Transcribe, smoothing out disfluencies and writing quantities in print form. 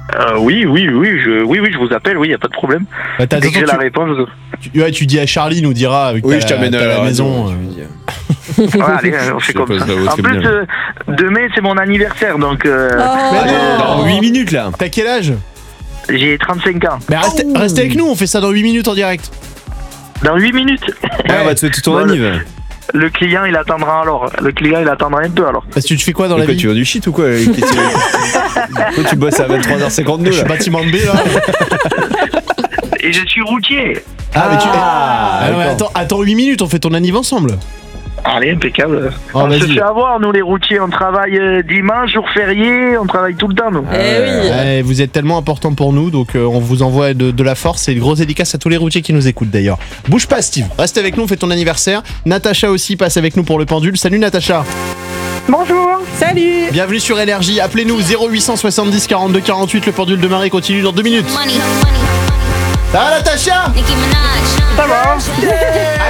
Oui, je vous appelle, oui, y a pas de problème. Bah, Dès que j'ai la réponse. Tu dis à Charlie, nous dira, vu que Oui, je t'amène à la maison. Allez, on fait comme ça. En plus, demain, c'est mon anniversaire, donc... Dans 8 minutes, là. T'as quel âge? J'ai 35 ans. Mais restez avec nous, on fait ça dans 8 minutes en direct. Dans 8 minutes. On va te souhaiter ton anniversaire. Le client, il attendra alors. Le client, il attendra un peu alors. Parce que tu fais quoi dans la vie? Tu veux du shit ou quoi? Toi, tu bosses à 23h52 là. Je suis bâtiment de B là. Et je suis routier. Attends 8 minutes, on fait ton anniv ensemble. Allez, impeccable. Oh, On se vas-y. fait avoir, nous les routiers, on travaille dimanche, jour férié, on travaille tout le temps nous. Ouais, vous êtes tellement important pour nous, donc on vous envoie de la force et de grosses dédicaces à tous les routiers qui nous écoutent d'ailleurs. Bouge pas Steve, reste avec nous, on fait ton anniversaire. Natacha aussi passe avec nous pour le pendule. Salut Natacha. Bonjour. Salut. Bienvenue sur Énergie, appelez-nous 0870 42 48, le pendule de Marie continue dans 2 minutes. Ça va Natacha?